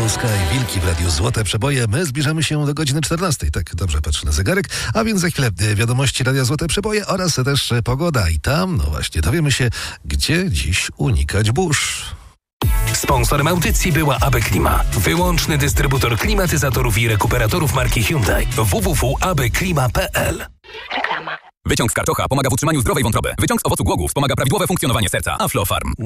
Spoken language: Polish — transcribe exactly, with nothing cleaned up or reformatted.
Polska i Wilki w Radiu Złote Przeboje. My zbliżamy się do godziny czternastej. Tak, dobrze patrzę na zegarek. A więc za chwilę wiadomości Radia Złote Przeboje oraz też pogoda. I tam, no właśnie, dowiemy się, gdzie dziś unikać burz. Sponsorem audycji była A B Klima. Wyłączny dystrybutor klimatyzatorów i rekuperatorów marki Hyundai. w w w kropka a b klima kropka p l. Reklama. Wyciąg z karczocha pomaga w utrzymaniu zdrowej wątroby. Wyciąg z owocu głogów wspomaga prawidłowe funkcjonowanie serca. Aflofarm.